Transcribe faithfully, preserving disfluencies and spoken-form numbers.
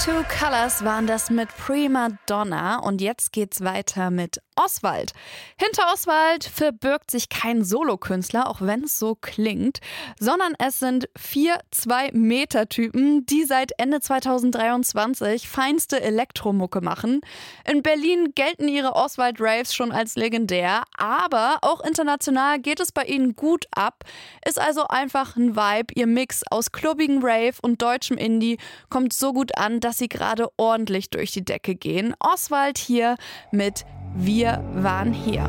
Two Colors waren das mit Prima Donna und jetzt geht's weiter mit Oswald. Hinter Oswald verbirgt sich kein Solokünstler, auch wenn es so klingt, sondern es sind vier zwei-Meter-Typen, die seit Ende zweitausenddreiundzwanzig feinste Elektromucke machen. In Berlin gelten ihre Oswald-Raves schon als legendär, aber auch international geht es bei ihnen gut ab. Ist also einfach ein Vibe. Ihr Mix aus klubbigen Rave und deutschem Indie kommt so gut an, dass sie gerade ordentlich durch die Decke gehen. Oswald hier mit Wir waren hier.